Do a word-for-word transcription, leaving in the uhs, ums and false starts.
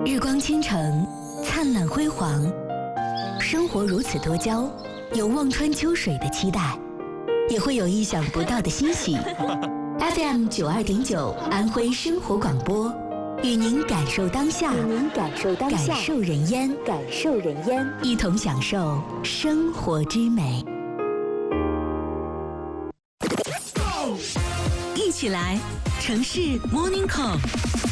日光倾城，灿烂辉煌，生活如此多娇，有望穿秋水的期待，也会有意想不到的欣喜。F M 九二点九，安徽生活广播，与您感受当下，与您感受当下，感受人烟，感受人烟，一同享受生活之美。一起来，城市 Morning Call。